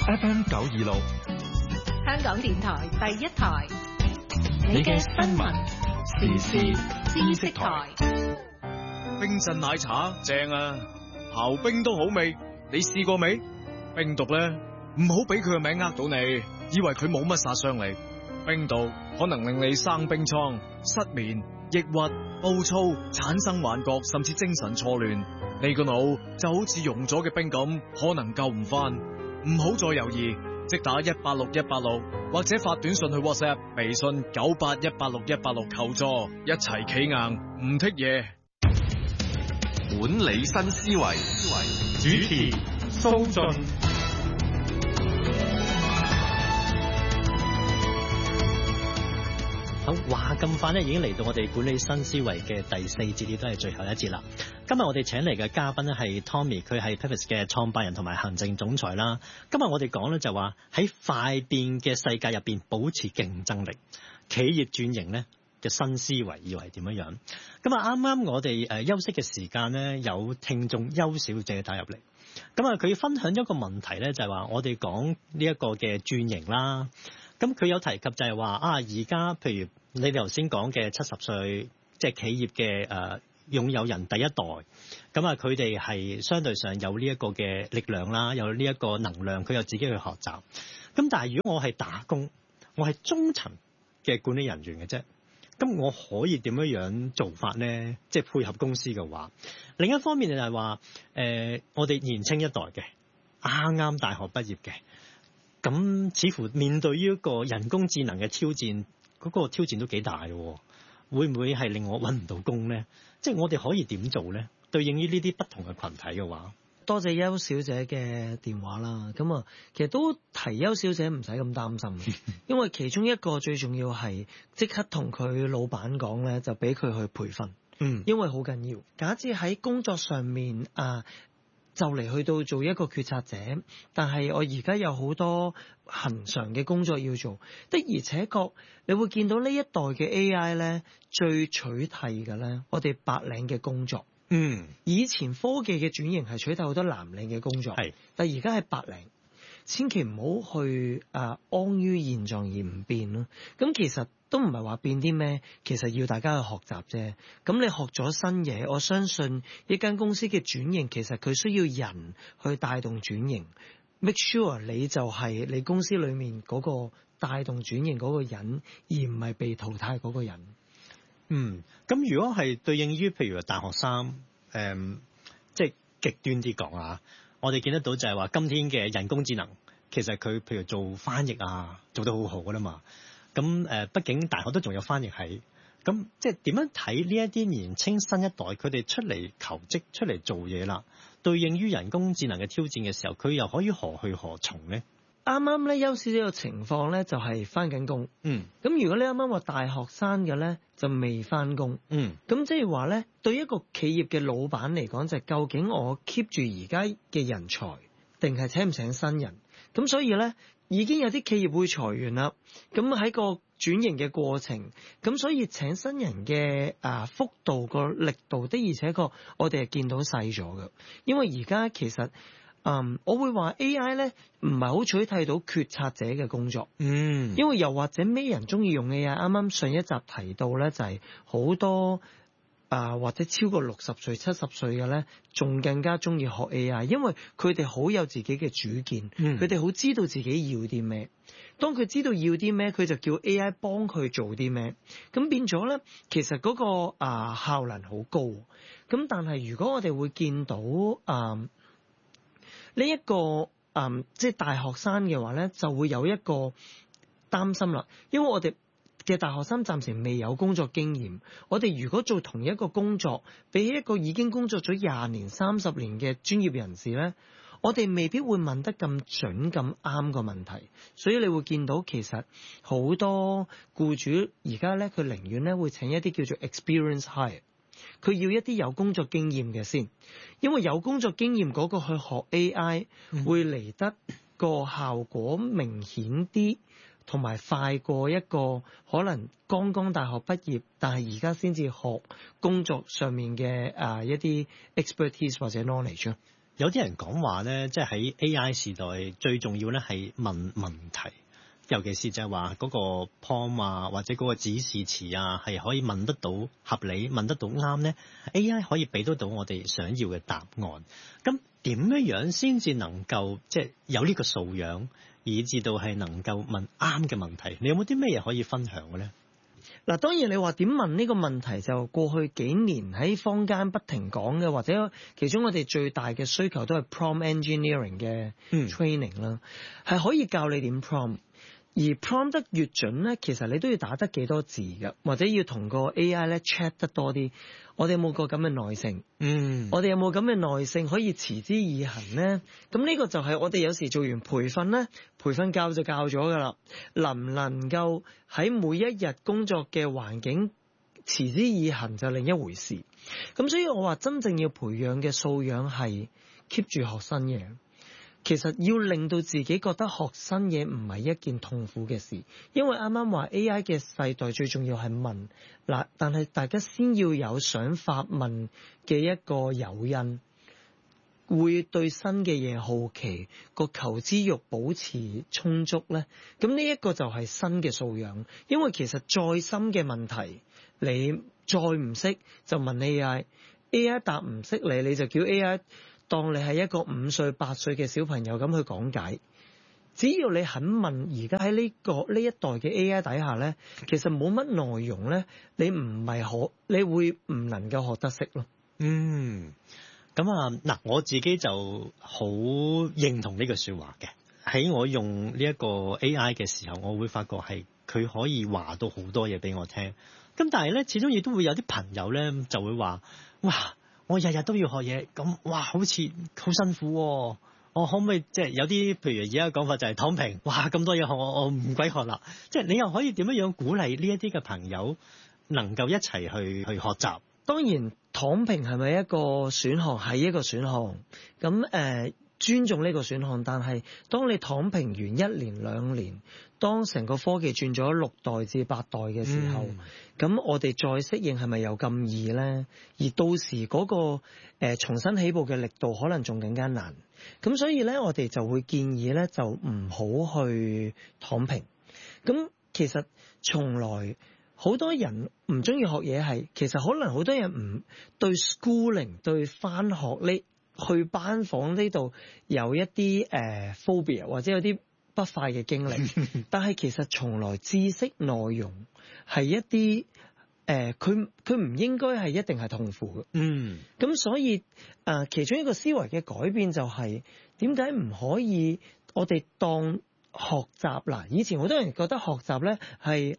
FM 926， 香港電台第一台， 你嘅新聞時事知識台。 冰鎮奶茶正啊，刨冰都好味，你試過未？冰毒咧，唔好俾佢個名呃到你，以為佢冇乜殺傷力。冰毒可能令你生冰瘡、失眠、抑鬱、暴躁、產生幻覺，甚至精神錯亂。你個腦就好似溶咗嘅冰咁，可能救唔翻。唔好再猶豫，即打186186，或者發短信去 WhatsApp、微信98186-186求助，一齊企硬，唔剔嘢。 管理新思維， 主持蘇雋。 好，話咁快咧，已經嚟到我哋管理新思維嘅第4節，亦都係最後一節啦。今日我哋請嚟嘅嘉賓咧係 Tommy， 佢係 Pivot 嘅創辦人同埋行政總裁啦。今日我哋講咧就話喺快變嘅世界入邊保持競爭力，企業轉型咧嘅新思維要係點樣樣？咁啊，啱啱我哋休息嘅時間咧，有聽眾邱小姐打入嚟，咁啊佢分享一個問題咧，就係話我哋講呢一個嘅轉型啦。咁佢有提及就係話而家譬如你哋頭先講嘅70歲，即係企業嘅擁有人第一代，咁啊佢哋係相對上有呢一個嘅力量啦，有呢一個能量，佢又自己去學習。咁但係如果我係打工，我係中層嘅管理人員嘅啫，咁我可以點樣做法咧？即係配合公司嘅話，另一方面就係話我哋年青一代嘅啱啱大學畢業嘅。咁似乎面對於一個人工智能嘅挑戰，嗰個挑戰都幾大喎。會唔會係令我揾唔到工咧？即係我哋可以點做咧？對應於呢啲不同嘅群體嘅話， 多謝邱小姐嘅電話啦。咁啊，其實都提邱小姐唔使咁擔心，因為其中一個最重要係即刻同佢老闆講咧，就俾佢去培訓。因為好緊要。假設喺工作上面就嚟去到做一個決策者，但係我而家有好多恆常嘅工作要做，的而且確你會見到呢一代嘅 AI 咧，最取替嘅咧，我哋白領嘅工作。以前科技嘅轉型係取替好多藍領嘅工作，但而家係白領，千祈唔好去安於現狀而唔變咯。咁其實都唔係話變啲咩，其實要大家去學習啫。咁你學咗新嘢，我相信一間公司嘅轉型，其實佢需要人去帶動轉型。Make sure 你就係你公司裏面嗰個帶動轉型嗰個人，而唔係被淘汰嗰個人。 咁如果係對應於譬如大學生，即係極端啲講啊，我哋見得到就係話今天嘅人工智能，其實佢譬如做翻譯做得好好噶啦嘛。咁畢竟大學都仲有翻譯系，咁即係點樣睇呢一啲年青新一代佢哋出嚟求職、出嚟做嘢啦？對應於人工智能嘅挑戰嘅時候，佢又可以何去何從呢？ 啱啱咧，邱小姐個情況咧就係翻緊工。咁如果你啱啱話大學生嘅咧，就未翻工。咁即係話咧，對一個企業嘅老闆嚟講，就係究竟我 keep 住而家嘅人才，定係請唔請新人？咁所以咧，已經有啲企業會裁員啦。咁喺個轉型嘅過程，咁所以請新人嘅幅度個力度的，而且確我哋係見到細咗嘅。因為而家其實我會話 AI 咧唔係好取替到決策者嘅工作。因為又或者咩人中意用 AI？啱啱上一集提到咧，就係好多或者超過60歲、70歲嘅咧，仲更加中意學 AI，因為佢哋好有自己嘅主見，佢哋好知道自己要啲咩。當佢知道要啲咩，佢就叫 AI 幫佢做啲咩。咁變咗咧，其實嗰個效能好高。咁但係如果我哋會見到呢一個即係大學生嘅話咧，就會有一個擔心啦，因為我哋嘅大學生暫時未有工作經驗。我哋如果做同一個工作，比起一個已經工作咗20年、30年嘅專業人士咧，我哋未必會問得咁準、咁啱個問題。所以你會見到其實好多僱主而家咧，佢寧願咧會請一啲叫做 experience hire。佢要一啲有工作經驗嘅先，因為有工作經驗嗰個去學 AI 會嚟得個效果明顯啲，同埋快過一個可能剛剛大學畢業，但係而家先至學工作上面嘅一啲 expertise 或者 knowledge。 有啲人講話咧，即係喺 AI 時代最重要咧係問問題，尤其是就係話嗰個 prompt 啊，或者嗰個指示詞啊，係可以問得到合理，問得到啱咧 ，AI 可以俾得到我哋想要嘅答案。咁點樣先至能夠即係有呢個素養，以至到係能夠問啱嘅問題？你有冇啲咩嘢可以分享嘅咧？ 嗱，當然你話點問呢個問題，就過去幾年喺坊間不停講嘅，或者其中我哋最大嘅需求都係 prompt engineering 嘅 training 啦，係可以教你點 prompt。而 prompt 得越準咧，其實你都要打得幾多字㗎，或者要同個 AI 咧 chat 得多啲。我哋有冇個咁嘅耐性？我哋有冇咁嘅耐性可以持之以恆咧？咁呢個就係我哋有時做完培訓咧，培訓教就教咗㗎啦。能唔能夠喺每一日工作嘅環境持之以恆就另一回事。咁所以我話真正要培養嘅素養係 keep 住學新嘢。其實要令到自己覺得學新嘢唔係一件痛苦嘅事，因為啱啱話 AI 嘅世代最重要係問嗱，但係大家先要有想發問嘅一個誘因，會對新嘅嘢好奇，個求知欲保持充足咧，咁呢一個就係新嘅素養。因為其實再深嘅問題，你再唔識就問 AI 答唔識你就叫 AI。當你係一個5歲8歲嘅小朋友咁去講解，只要你肯問，而家喺呢一代嘅 AI 底下咧，其實冇乜內容咧，你會唔能夠學得識咯。 咁嗱，我自己就好認同呢句說話嘅。喺我用呢一個 AI 嘅時候，我會發覺係佢可以話到好多嘢俾我聽。咁但係咧，始終亦都會有啲朋友咧就會話，哇！我日日都要學嘢，咁哇，好似好辛苦喎。我可唔可以即係有啲，譬如而家嘅講法就係躺平，哇咁多嘢學，我唔鬼學啦。即係你又可以點樣鼓勵呢一啲嘅朋友能夠一齊去學習？ 當然，躺平係咪一個選項？係一個選項。咁尊重呢個選項，但係當你躺平完1年2年，當成個科技轉咗6代至8代嘅時候，咁我哋再適應係咪又咁易呢？而到時嗰個重新起步嘅力度可能仲更加難。咁所以呢，我哋就會建議呢，就唔好去躺平。咁其實從來好多人唔中意學嘢係，其實可能好多人唔對 schooling 對返學呢。去班房呢度有一啲phobia 或者有啲不快嘅經歷，但係其實從來知識內容係一啲佢唔應該係一定係痛苦嘅。咁所以其中一個思維嘅改變就係點解唔可以我哋當學習嗱？以前好多人覺得學習咧係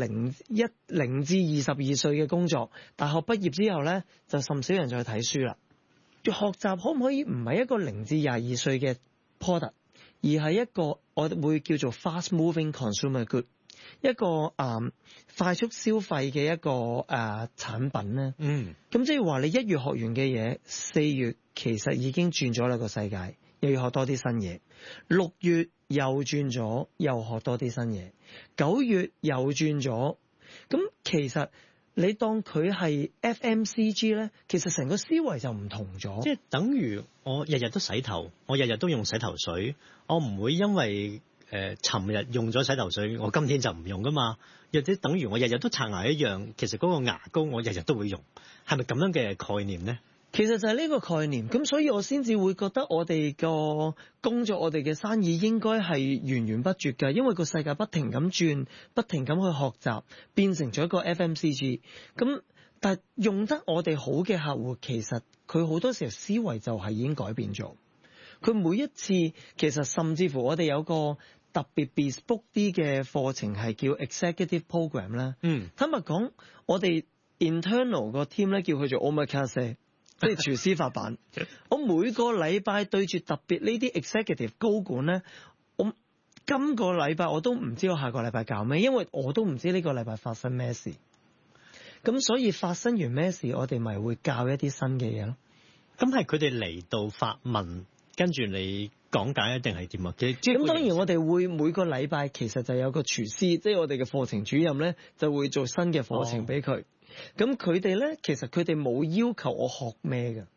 0至22歲嘅工作，大學畢業之後咧就甚少人再去睇書啦。學習可唔可以唔係一個0至22歲嘅 product， 而係一個我哋會叫做 fast moving consumer good， 一個快速消費嘅一個產品咧。咁即係話你1月學完嘅嘢，4月其實已經轉咗兩個世界，又要學多啲新嘢。6月又轉咗，又學多啲新嘢。9月又轉咗，咁其實。你當佢係 FMCG 咧，其實成個思維就唔同咗。即係等於我日日都洗頭，我日日都用洗頭水，我唔會因為尋日用咗洗頭水，我今天就唔用噶嘛。或者等於我日日都刷牙一樣，其實嗰個牙膏我日日都會用，係咪咁樣嘅概念咧？ 其實就係呢個概念，咁所以我先至會覺得我哋個工作，我哋嘅生意應該係源源不絕嘅，因為個世界不停咁轉，不停咁去學習，變成咗一個 FMCG。咁但係用得我哋好嘅客戶，其實佢好多時候思維就係已經改變咗。佢每一次其實甚至乎我哋有個特別 bespoke 啲嘅課程係叫 executive program 啦。坦白講，我哋 internal 個 team 咧叫佢做 omakase。即係廚師發辦，我每個禮拜對住特別呢啲 executive 高管咧，我今個禮拜我都唔知我下個禮拜搞咩，因為我都唔知呢個禮拜發生咩事。咁所以發生完咩事，我哋咪會教一啲新嘅嘢咯。 咁係佢哋嚟到發問，跟住你講解一定係點啊？ 咁當然我哋會每個禮拜其實就有個廚師，即係我哋嘅課程主任咧，就會做新嘅課程俾佢。咁佢哋咧，其實佢哋冇要求我學咩嘅，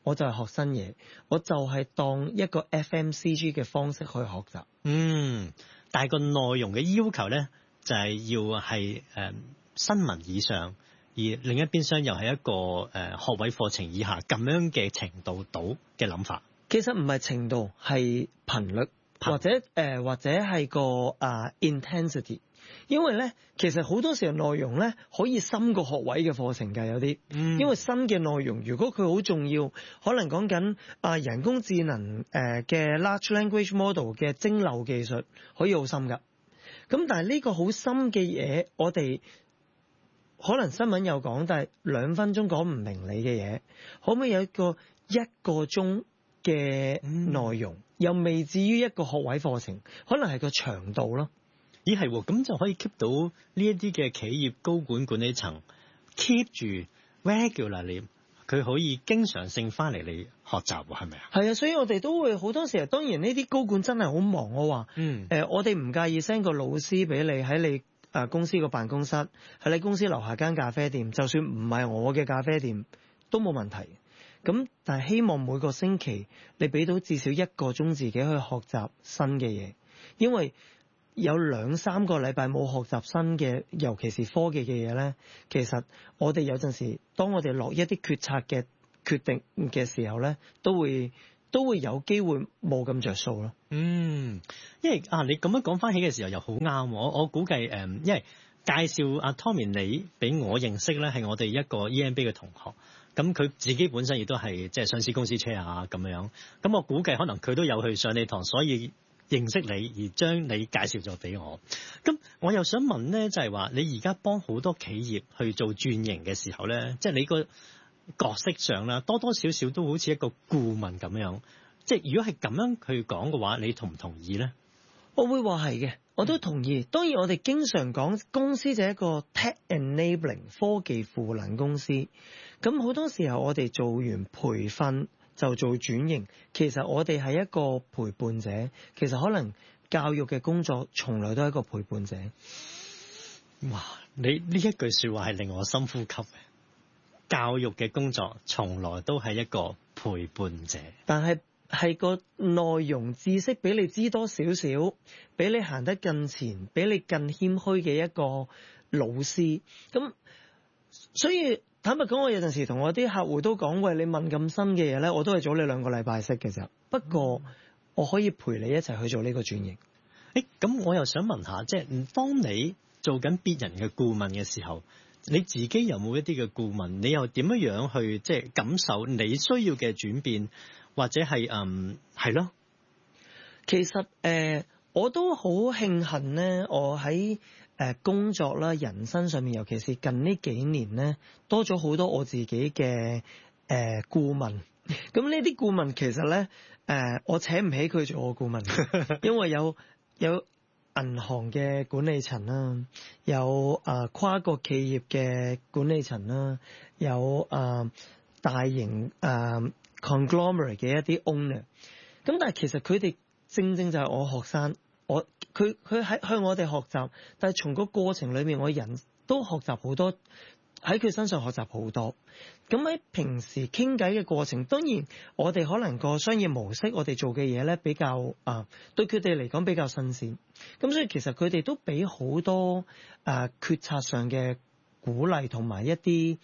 我就係學新嘢，我就係當一個 FMCG 嘅方式去學習。 但係個內容嘅要求咧，就係要係新聞以上，而另一邊廂又係一個學位課程以下咁樣嘅程度到嘅諗法。 其實唔係程度，係頻率，或者係個intensity。因為咧，其實好多時候內容咧可以深過學位嘅課程㗎，有啲，因為新嘅內容如果佢好重要，可能講緊人工智能嘅 large language model 嘅蒸餾技術可以好深㗎。咁但係呢個好深嘅嘢，我哋可能新聞有講，但係2分鐘講唔明你嘅嘢，可唔可以有一個鐘嘅內容，又未至於一個學位課程，可能係個長度咯。 咦係喎，咁就可以 keep 到呢一啲嘅企業高管管理層 keep 住 regularly， 佢可以經常性翻嚟你學習喎，係咪啊？係啊，所以我哋都會好多時，當然呢啲高管真係好忙，我話我哋唔介意 send 個老師俾你喺你公司個辦公室，喺你公司樓下間咖啡店，就算唔係我嘅咖啡店都冇問題。咁但係希望每個星期你俾到至少1個鐘自己去學習新嘅嘢，因為有2-3個禮拜冇學習新嘅，尤其是科技嘅嘢咧，其實我哋有陣時，當我哋落一啲決策嘅決定嘅時候咧，都會有機會冇咁着數咯。因為你咁樣講翻起嘅時候又好啱，我估計因為介紹阿 Tommy 你俾我認識咧，係我哋一個 EMBA 嘅同學，咁佢自己本身亦都係即係上市公司車啊咁樣，咁我估計可能佢都有去上你堂，所以認識你而將你介紹咗俾我。咁我又想問咧，就係話你而家幫好多企業去做轉型嘅時候咧，即係你個角色上啦，多多少少都好似一個顧問咁樣。即係如果係咁樣去講嘅話，你同唔同意咧？ 我會話係嘅，我都同意。當然我哋經常講公司就係一個 tech enabling 科技賦能公司。咁好多時候我哋做完培訓就做轉型，其實我哋係一個陪伴者。其實可能教育嘅工作從來都係一個陪伴者。 哇！你呢一句説話係令我深呼吸嘅。教育嘅工作從來都係一個陪伴者， 但係個內容知識俾你知多少少，俾你行得更前，俾你更謙虛嘅一個老師。咁所以坦白講，我有陣時同我啲客戶都講，喂，你問咁深嘅嘢咧，我都係早你2個禮拜識嘅啫。不過我可以陪你一齊去做呢個轉型。 咁我又想問下，即係當你做緊別人嘅顧問嘅時候，你自己有冇一啲嘅顧問？你又點樣去即係感受你需要嘅轉變，或者係係咯？ 其實我都好慶幸咧，我喺工作啦、人生上面，尤其是近呢幾年咧，多咗好多我自己嘅顧問。咁呢啲顧問其實咧我請唔起佢做我顧問，因為有銀行嘅管理層啦，有跨國企業嘅管理層啦，有大型conglomerate 嘅一啲 owner。咁但係其實佢哋正正就係我學生，佢喺向我哋學習，但係從個過程裏面，我人都學習好多，喺佢身上學習好多。咁喺平時傾偈嘅過程，當然我哋可能個商業模式，我哋做嘅嘢咧比較對佢哋嚟講比較新鮮。咁所以其實佢哋都俾好多決策上嘅鼓勵同埋一啲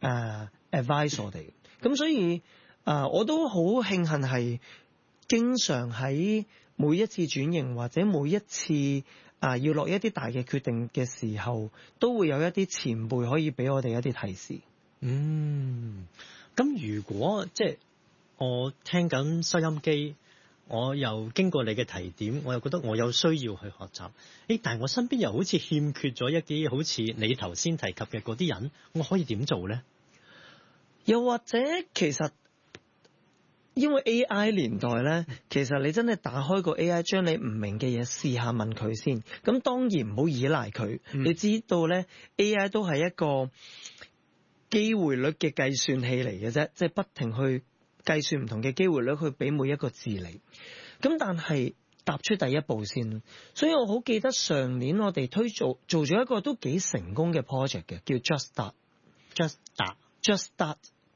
advice 我哋。咁所以我都好慶幸係經常喺每一次轉型或者每一次要落一啲大嘅決定嘅時候，都會有一啲前輩可以俾我哋一啲提示。 咁如果即係我聽緊收音機，我又經過你嘅提點，我又覺得我有需要去學習。但係我身邊又好似欠缺咗一啲好似你頭先提及嘅嗰啲人，我可以點做咧？ 又或者其實因為 AI 年代咧，其實你真係打開個 AI， 將你唔明嘅嘢試下問佢先。咁當然唔好依賴佢。你知道咧 AI 都係一個機會率嘅計算器嚟嘅啫，即係不停去計算唔同嘅機會率去俾每一個字嚟。咁但係踏出第一步先。所以我好記得上年我哋做咗一個都幾成功嘅 project 嘅，叫 Just Start。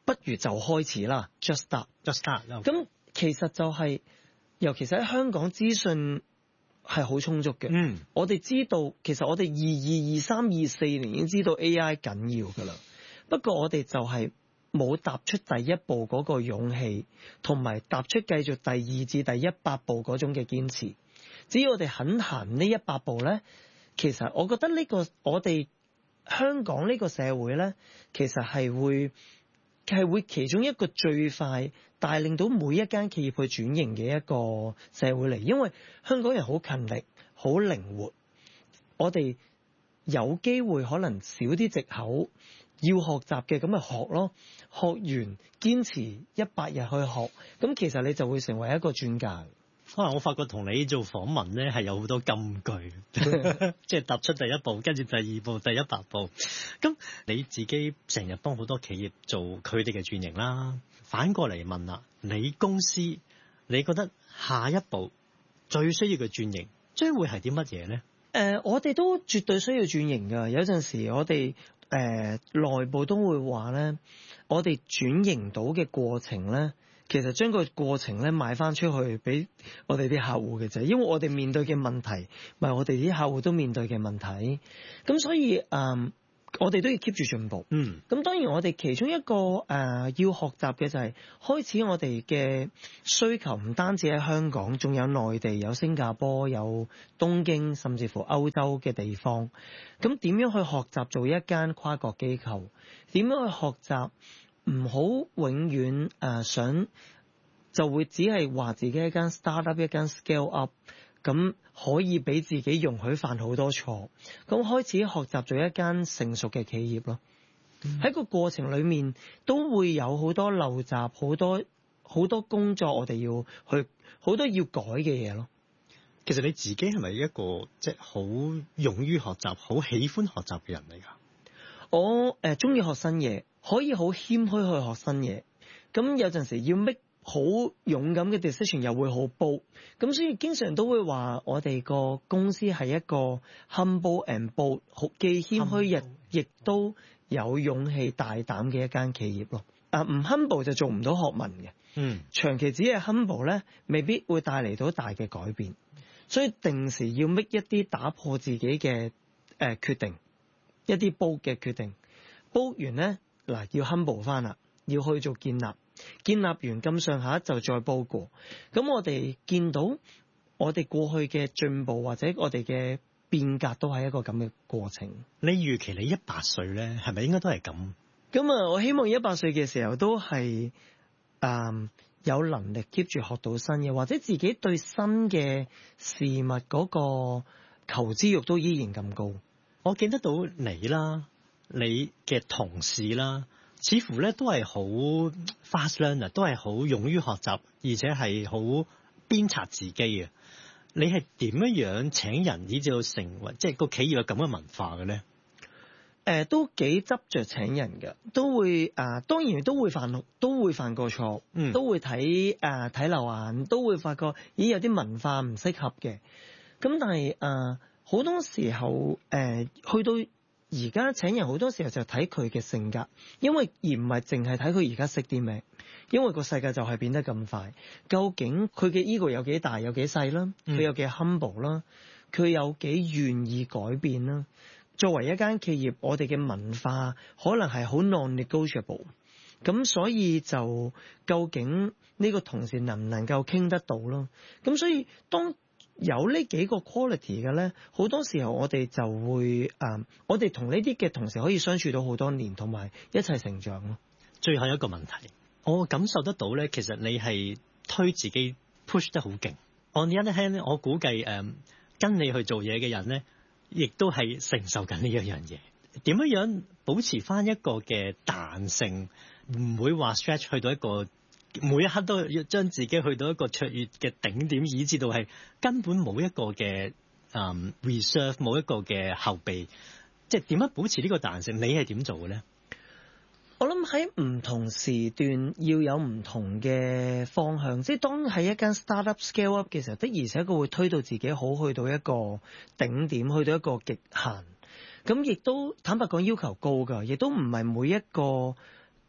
不如就開始啦 ，just start。咁其實就係、尤其是喺香港資訊係好充足嘅。我哋知道，其實我哋22、23、24年已經知道 AI 緊要㗎啦。不過我哋就係冇踏出第一步嗰個勇氣，同埋踏出繼續第2至第100步嗰種嘅堅持。只要我哋肯行呢100步咧，其實我覺得呢個我哋香港呢個社會咧，其實係會其中一個最快帶領到每一間企業去轉型嘅一個社會嚟，因為香港人好勤力、好靈活，我哋有機會可能少啲藉口，要學習嘅咁咪學咯，學完堅持100日去學，咁其實你就會成為一個專家。 可能我發覺同你做訪問咧係有好多金句，即係踏出第一步，跟住第2步、第100步。咁你自己成日幫好多企業做佢哋嘅轉型啦。反過嚟問啦，你公司你覺得下一步最需要嘅轉型將會係啲乜嘢咧？ 我哋都絕對需要轉型㗎。有陣時我哋內部都會話咧，我哋轉型到嘅過程咧，其實將個過程咧賣翻出去俾我哋啲客戶嘅啫，因為我哋面對嘅問題，唔係我哋啲客戶都面對嘅問題。咁所以我哋都要 keep 住進步。咁當然我哋其中一個要學習嘅就係開始我哋嘅需求唔單止喺香港，仲有內地、有新加坡、有東京，甚至乎歐洲嘅地方。咁點樣去學習做一間跨國機構？點樣去學習？唔好永遠想就會只係話自己一間 startup 一間 scale up， 咁可以俾自己容許犯好多錯，咁開始學習做一間成熟嘅企業咯。喺個過程裏面都會有好多陋習，好多工作我哋要去，好多要改嘅嘢咯。 其實你自己係咪一個即係好勇於學習、好喜歡學習嘅人嚟㗎？ 我中意學新嘢，可以好謙虛去學新嘢。咁有陣時要 make 好勇敢嘅 decision 又會好 bold。咁所以經常都會話我哋個公司係一個 humble and bold， 既謙虛亦都有勇氣大膽嘅一間企業咯。唔 humble 就做唔到學問嘅。長期只係 humble 咧，未必會帶嚟到大嘅改變。所以定時要 make 一啲打破自己嘅決定。一啲煲嘅決定，煲完咧嗱要 humble 翻啦，要去做建立完咁上下就再煲過。咁我哋見到我哋過去嘅進步或者我哋嘅變革都係一個咁嘅過程。你預期你100歲咧，係咪應該都係咁？咁我希望100歲嘅時候都係有能力 keep 住學到新嘢，或者自己對新嘅事物嗰個求知欲都依然咁高。我見得到你啦，你嘅同事啦，似乎咧都係好 fast learner， 都係好勇於學習，而且係好鞭策自己嘅。你係點樣請人以至到成為即係個企業有咁嘅文化嘅咧？都幾執着請人嘅，都會當然都會犯過錯，都會睇漏眼，都會發覺有啲文化唔適合嘅。咁但係好多時候，去到而家請人好多時候就睇佢嘅性格，因為而唔係淨係睇佢而家識啲咩，因為個世界就係變得咁快。究竟佢嘅 ego 有幾大有幾細啦？佢有幾 humble 啦？佢有幾願意改變啦？作為一間企業，我哋嘅文化可能係好 non-negotiable， 咁所以就究竟呢個同事能唔能夠傾得到咯？咁所以當有呢幾個 quality 嘅咧，好多時候我哋就會我哋同呢啲嘅同事可以相處到好多年，同埋一齊成長咯。最後一個問題，我感受得到咧，其實你係推自己 push 得好勁。On the other hand 咧，我估計跟你去做嘢嘅人咧，亦都係承受緊呢一樣嘢。點樣保持翻一個嘅彈性，唔會話 stretch 去到一個每一刻都要將自己去到一個卓越嘅頂點，以至到係根本冇一個嘅reserve， 冇一個嘅後備，即係點樣保持呢個彈性？你係點做嘅咧？我諗喺唔同時段要有唔同嘅方向，即係當係一間 startup scale up 嘅時候，的而且確會推到自己好去到一個頂點，去到一個極限。咁亦都坦白講要求高㗎，亦都唔係每一個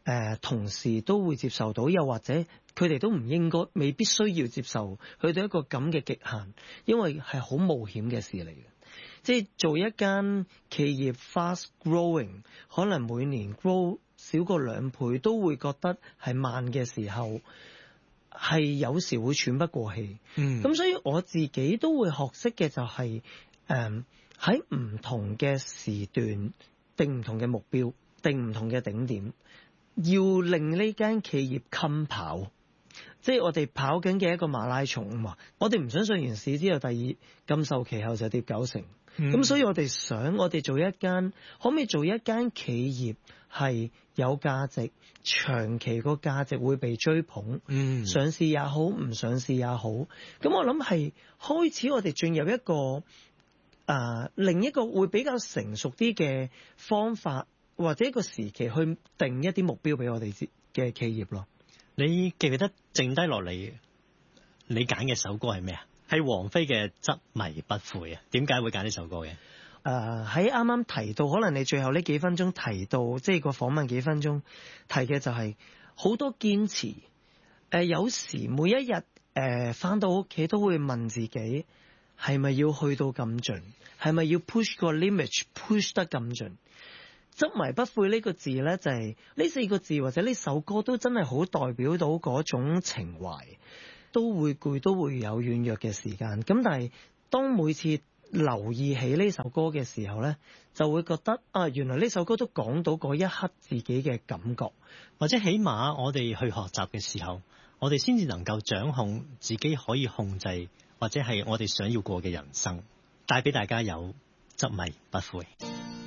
同事都會接受到，又或者佢哋都唔應該未必需要接受去到一個咁嘅極限，因為係好冒險嘅事嚟嘅。即係做一間企業 fast growing， 可能每年 grow 少過2倍，都會覺得係慢嘅時候，係有時會喘不過氣。咁所以我自己都會學識嘅就係喺唔同嘅時段定唔同嘅目標，定唔同嘅頂點，要令呢間企業襟跑。即係我哋跑緊嘅一個馬拉松啊嘛，我哋唔想上完市之後第二禁售期後就跌90%。咁所以我哋想我哋做一間，可唔可以做一間企業係有價值，長期個價值會被追捧，上市也好，唔上市也好。咁我諗係開始我哋進入一個另一個會比較成熟啲嘅方法，或者一個時期去定一啲目標俾我哋嘅企業咯。 你記唔記得剩低落嚟你揀嘅首歌係咩啊？係王菲嘅《執迷不悔》啊？點解會揀呢首歌嘅？ 喺啱啱提到，可能你最後呢幾分鐘提到，即係個訪問幾分鐘提嘅就係好多堅持。有時每一日返到屋企都會問自己，係咪要去到咁盡？係咪要 push 個 limit push 得咁盡？執迷不悔呢個字呢，就係呢4個字或者呢首歌都真係好代表到嗰種情懷。都會攰，都會有軟弱嘅時間。咁但係當每次留意起呢首歌嘅時候呢，就會覺得原來呢首歌都講到嗰一刻自己嘅感覺， 或者起碼我哋去學習嘅時候，我哋先至能夠掌控自己可以控制，或者係我哋想要過嘅人生，帶俾大家有執迷不悔。